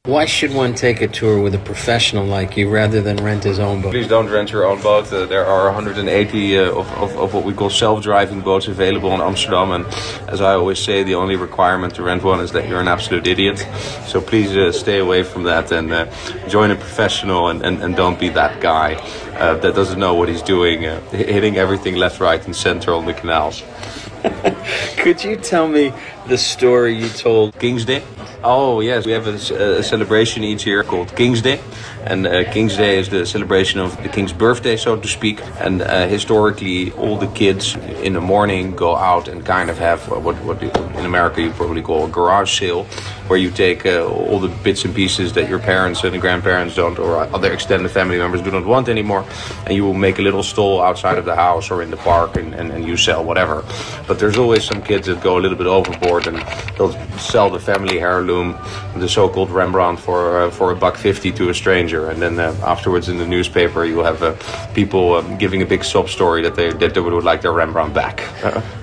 Why should one take a tour with a professional like you rather than rent his own boat? Please don't rent your own boat. There are 180 of what we call self-driving boats available in Amsterdam. And as I always say, the only requirement to rent one is that you're an absolute idiot. So please stay away from that and join a professional and don't be that guy that doesn't know what he's doing, hitting everything left, right and center on the canals. Could you tell me the story you told? King's Day? Oh yes, we have a celebration each year called King's Day. And King's Day is the celebration of the king's birthday, so to speak. And historically, all the kids in the morning go out and kind of have what in America you probably call a garage sale, where you take all the bits and pieces that your parents and grandparents don't, or other extended family members do not want anymore, and you will make a little stall outside of the house or in the park, and you sell whatever. But there's always some kids that go a little bit overboard, and they'll sell the family heirloom, the so-called Rembrandt, for $1.50 to a stranger. And then afterwards in the newspaper, you'll have people giving a big sob story that they would like their Rembrandt back.